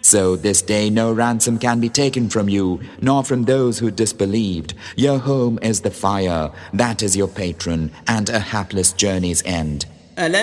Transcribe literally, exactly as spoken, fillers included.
So this day no ransom can be taken from you, nor from those who disbelieved. Your home is the fire, that is your patron, and a hapless journey's end.